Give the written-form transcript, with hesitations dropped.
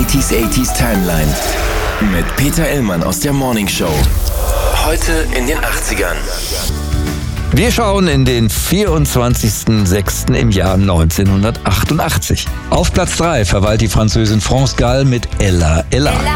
90s 80s Timeline mit Peter Illmann aus der Morning Show. Heute in den 80ern. Wir schauen in den 24.06. im Jahr 1988. Auf Platz 3 verweilt die Französin France Gall mit Ella Ella. Ella,